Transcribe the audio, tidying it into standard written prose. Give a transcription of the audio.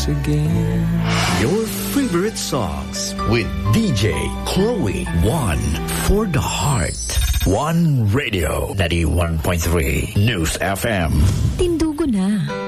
once again. Your favorite songs with DJ Chloe. One for the heart. One Radio 91.3 News FM. Tindugo na.